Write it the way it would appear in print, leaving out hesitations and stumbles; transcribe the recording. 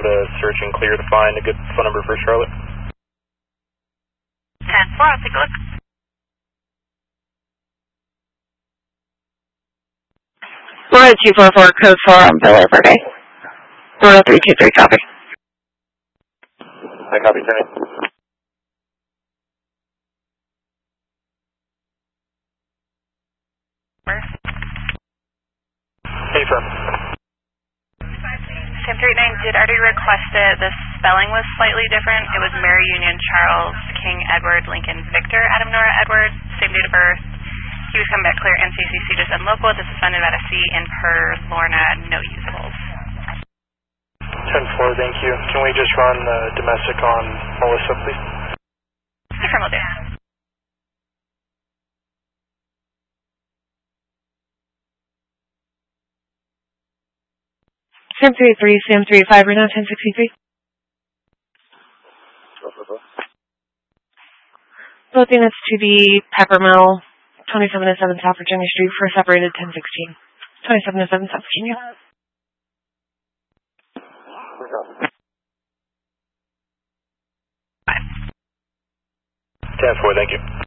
to search and clear to find a good phone number for Charlotte. 10-4, I'll take a look. We're at 244, code 4 on Villa Verde. We're at 323, copy. I copy, turning. Hey, firm. Sam 39, did Artie request it? The spelling was slightly different. It was Mary Union Charles King Edward Lincoln Victor Adam Nora Edward, same date of birth. He was coming back clear NCCC just and local. This is funded about a C in per Lorna, no usables. 10-4, thank you. Can we just run domestic on Melissa, please? Affirm will do. Sam 33, Sam 35, right now 1063. Both units to the Peppermill, 27 to 7 South Virginia Street for separated 1016. 27 to 7 South Virginia. 10-4, thank you.